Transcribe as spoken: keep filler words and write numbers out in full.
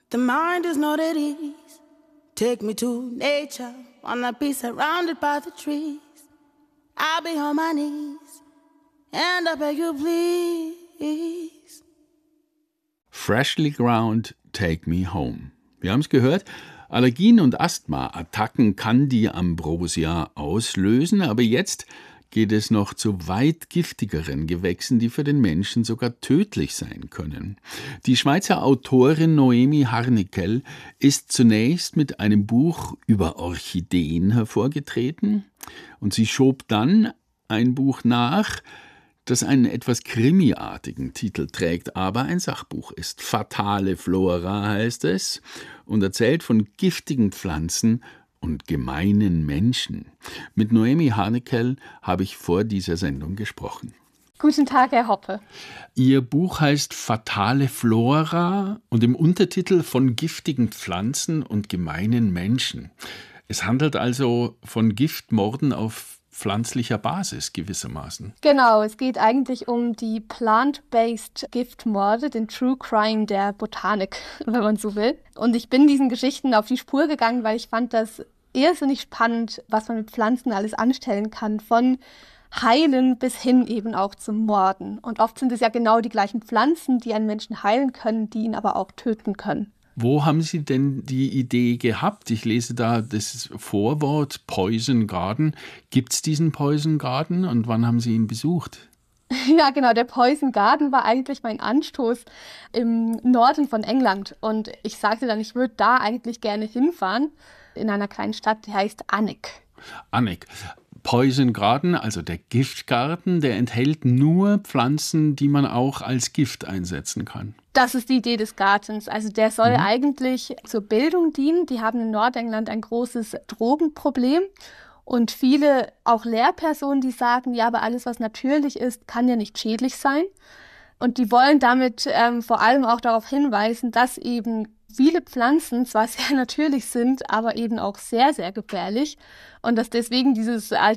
The mind is not at ease. Take me to nature, wanna be surrounded by the trees. I'll be on my knees, and I beg you please. Freshly ground, take me home. Wir haben es gehört, Allergien und Asthma-Attacken kann die Ambrosia auslösen, aber jetzt geht es noch zu weit giftigeren Gewächsen, die für den Menschen sogar tödlich sein können. Die Schweizer Autorin Noemi Harnikel ist zunächst mit einem Buch über Orchideen hervorgetreten und sie schob dann ein Buch nach, das einen etwas krimiartigen Titel trägt, aber ein Sachbuch ist. Fatale Flora heißt es und erzählt von giftigen Pflanzen und gemeinen Menschen. Mit Noemi Harnikel habe ich vor dieser Sendung gesprochen. Guten Tag, Herr Hoppe. Ihr Buch heißt Fatale Flora und im Untertitel von giftigen Pflanzen und gemeinen Menschen. Es handelt also von Giftmorden auf pflanzlicher Basis gewissermaßen. Genau, es geht eigentlich um die plant-based Giftmorde, den True Crime der Botanik, wenn man so will. Und ich bin diesen Geschichten auf die Spur gegangen, weil ich fand das irrsinnig spannend, was man mit Pflanzen alles anstellen kann, von heilen bis hin eben auch zum Morden. Und oft sind es ja genau die gleichen Pflanzen, die einen Menschen heilen können, die ihn aber auch töten können. Wo haben Sie denn die Idee gehabt? Ich lese da das Vorwort Poison Garden. Gibt es diesen Poison Garden und wann haben Sie ihn besucht? Ja, genau. Der Poison Garden war eigentlich mein Anstoß im Norden von England. Und ich sagte dann, ich würde da eigentlich gerne hinfahren, in einer kleinen Stadt, die heißt Alnwick. Alnwick. Poison Garden, also der Giftgarten, der enthält nur Pflanzen, die man auch als Gift einsetzen kann. Das ist die Idee des Gartens. Also der soll mhm. eigentlich zur Bildung dienen. Die haben in Nordengland ein großes Drogenproblem. Und viele, auch Lehrpersonen, die sagen, ja, aber alles, was natürlich ist, kann ja nicht schädlich sein. Und die wollen damit ähm, vor allem auch darauf hinweisen, dass eben viele Pflanzen zwar sehr natürlich sind, aber eben auch sehr, sehr gefährlich. Und dass deswegen dieses